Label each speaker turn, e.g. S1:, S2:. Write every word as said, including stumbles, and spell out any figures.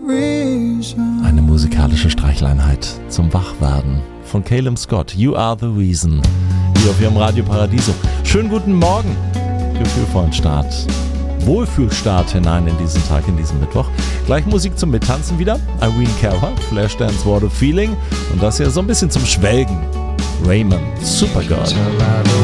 S1: Eine musikalische Streicheleinheit zum Wachwerden von Caleb Scott. You are the reason. Hier auf Ihrem Radio Paradiso. Schönen guten Morgen. Gefühlvollen Start. Wohlfühlstart hinein in diesen Tag, in diesen Mittwoch. Gleich Musik zum Mittanzen wieder. Irene Cara, Flashdance, What a Feeling. Und das hier so ein bisschen zum Schwelgen. Raymond, Supergirl.